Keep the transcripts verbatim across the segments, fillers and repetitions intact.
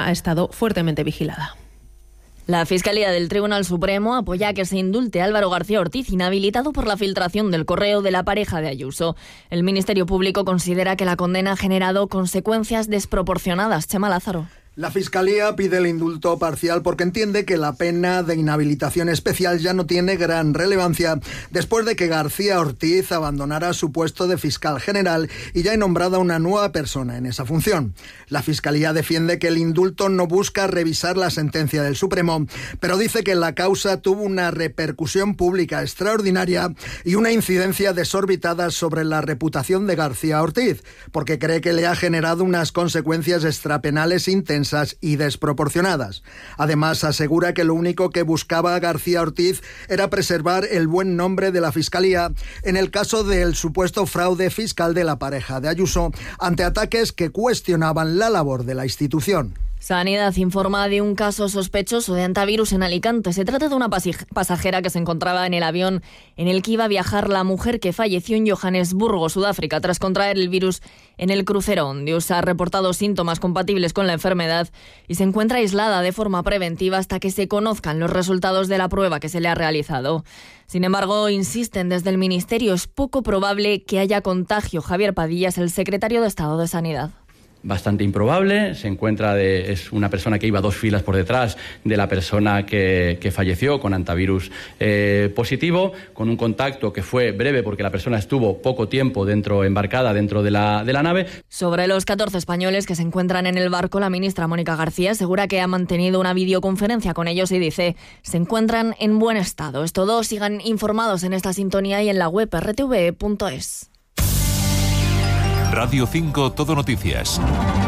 ha estado fuertemente vigilada. La Fiscalía del Tribunal Supremo apoya que se indulte a Álvaro García Ortiz, inhabilitado por la filtración del correo de la pareja de Ayuso. El Ministerio Público considera que la condena ha generado consecuencias desproporcionadas. Chema Lázaro. La Fiscalía pide el indulto parcial porque entiende que la pena de inhabilitación especial ya no tiene gran relevancia después de que García Ortiz abandonara su puesto de fiscal general y ya hay nombrada una nueva persona en esa función. La Fiscalía defiende que el indulto no busca revisar la sentencia del Supremo, pero dice que la causa tuvo una repercusión pública extraordinaria y una incidencia desorbitada sobre la reputación de García Ortiz, porque cree que le ha generado unas consecuencias extrapenales intensas y desproporcionadas. Además, asegura que lo único que buscaba García Ortiz era preservar el buen nombre de la Fiscalía en el caso del supuesto fraude fiscal de la pareja de Ayuso, ante ataques que cuestionaban la labor de la institución. Sanidad informa de un caso sospechoso de hantavirus en Alicante. Se trata de una pasajera que se encontraba en el avión en el que iba a viajar la mujer que falleció en Johannesburgo, Sudáfrica, tras contraer el virus en el crucero Ondius. Ha reportado síntomas compatibles con la enfermedad y se encuentra aislada de forma preventiva hasta que se conozcan los resultados de la prueba que se le ha realizado. Sin embargo, insisten desde el Ministerio, es poco probable que haya contagio. Javier Padilla es el secretario de Estado de Sanidad. Bastante improbable, se encuentra de, es una persona que iba dos filas por detrás de la persona que, que falleció con hantavirus eh, positivo, con un contacto que fue breve porque la persona estuvo poco tiempo dentro embarcada dentro de la, de la nave. Sobre los catorce españoles que se encuentran en el barco, la ministra Mónica García asegura que ha mantenido una videoconferencia con ellos y dice se encuentran en buen estado. Es todo, sigan informados en esta sintonía y en la web erre te ve punto es. Radio cinco Todo Noticias.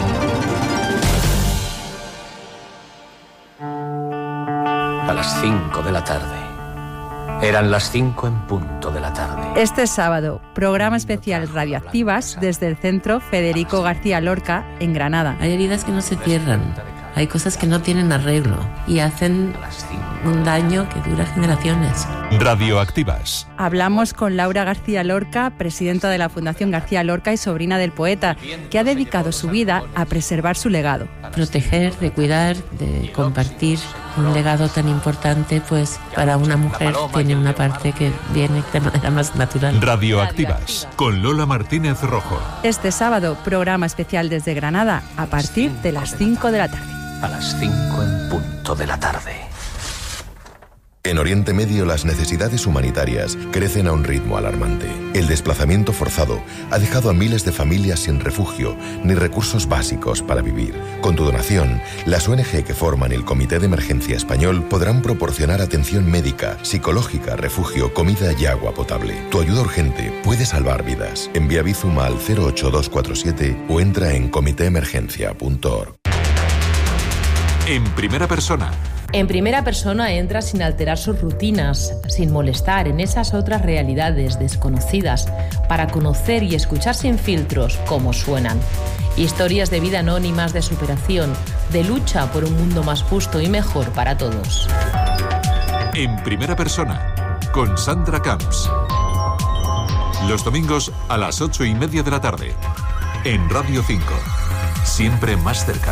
A las cinco de la tarde. Eran las cinco en punto de la tarde. Este sábado, programa especial Radioactivas desde el Centro Federico García Lorca en Granada. Hay heridas que no se cierran, hay cosas que no tienen arreglo y hacen un daño que dura generaciones. Radioactivas. Hablamos con Laura García Lorca, presidenta de la Fundación García Lorca y sobrina del poeta, que ha dedicado su vida a preservar su legado. Proteger, de cuidar, de compartir un legado tan importante, pues para una mujer tiene una parte que viene de manera más natural. Radioactivas, con Lola Martínez Rojo. Este sábado, programa especial desde Granada, a partir de las cinco de la tarde. A las cinco en punto de la tarde. En Oriente Medio las necesidades humanitarias crecen a un ritmo alarmante. El desplazamiento forzado ha dejado a miles de familias sin refugio ni recursos básicos para vivir. Con tu donación, las O N G que forman el Comité de Emergencia Español podrán proporcionar atención médica, psicológica, refugio, comida y agua potable. Tu ayuda urgente puede salvar vidas. Envía Bizum al cero ocho dos cuatro siete o entra en comité emergencia punto org. En primera persona. En primera persona entra sin alterar sus rutinas, sin molestar en esas otras realidades desconocidas, para conocer y escuchar sin filtros cómo suenan. Historias de vida anónimas, de superación, de lucha por un mundo más justo y mejor para todos. En primera persona, con Sandra Camps. Los domingos a las ocho y media de la tarde. En Radio cinco. Siempre más cerca.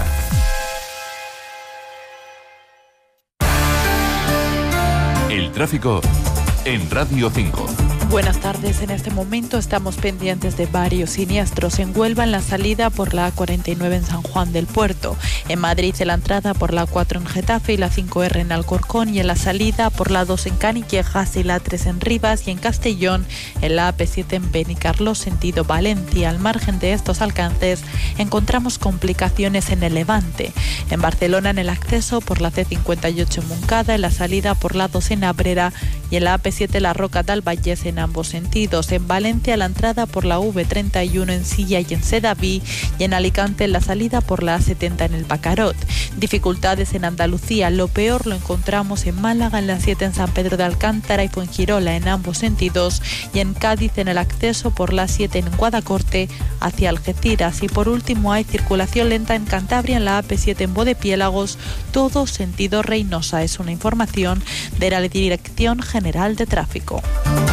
El tráfico en Radio cinco. Buenas tardes. En este momento estamos pendientes de varios siniestros. En Huelva, en la salida por la A cuarenta y nueve en San Juan del Puerto. En Madrid, en la entrada por la A cuatro en Getafe y la cinco erre en Alcorcón. Y en la salida por la A dos en Canillejas y la A tres en Rivas. Y en Castellón, en la A P siete en Benicarlós, sentido Valencia. Al margen de estos alcances, encontramos complicaciones en el Levante. En Barcelona, en el acceso por la C cincuenta y ocho en Moncada. En la salida por la A dos en Abrera. Y en la A P siete la Roca del Vallés en ambos sentidos. En Valencia, la entrada por la V treinta y uno en Silla y en Sedaví, y en Alicante la salida por la A setenta en el Bacarot. Dificultades en Andalucía. Lo peor lo encontramos en Málaga, en la siete en San Pedro de Alcántara y Fuengirola en ambos sentidos, y en Cádiz en el acceso por la siete en Guadacorte hacia Algeciras. Y por último hay circulación lenta en Cantabria en la A P siete en Bodepiélagos, todo sentido Reynosa. Es una información de la Dirección General de Tráfico.